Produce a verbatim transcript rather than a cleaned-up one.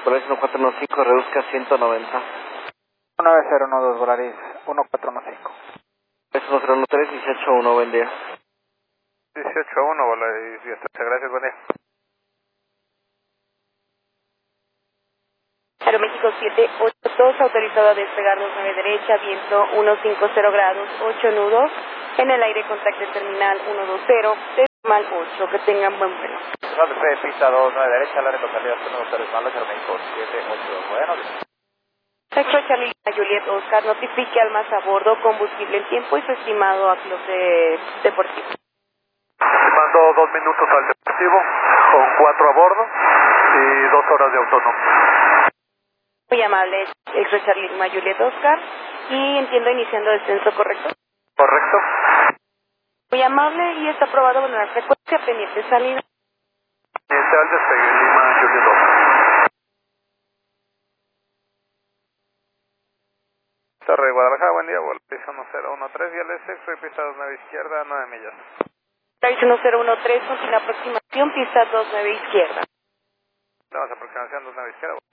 Volaris uno cuatro uno cinco, reduzca ciento noventa. nueve cero uno dos, Volaris uno cuatro uno cinco. Volaris uno cero uno tres, dieciocho uno, buen día. dieciocho uno, Volaris diez, gracias, buen día. Aeroméxico siete ocho dos, autorizado a despegar dos nueve derecha, viento uno cinco cero grados, ocho nudos, en el aire contacto terminal uno dos cero, decimal ocho, que tengan buen vuelo. Norte, pista dos nueve derecha, la con salida uno dos cero, Aeroméxico siete ocho dos, buenos días. Sexto Charlie Juliet Oscar, notifique al más a bordo, combustible en tiempo y su estimado a pilote deportivo. Mando dos minutos al deportivo, con cuatro a bordo y dos horas de autónomo. Muy amable, Extra Charlie Lima Juliet Oscar, y entiendo iniciando descenso, ¿correcto? Correcto. Muy amable, y está aprobado con la frecuencia pendiente salida. Pendiente al despegue, Lima Juliet Oscar. Torre de Guadalajara, buen día, Volaris uno cero uno tres, viales sexto y pista dos nueve izquierda, nueve millas. Volaris uno cero uno tres, continúa aproximación, pista dos nueve izquierda. Tenemos aproximación dos nueve izquierda.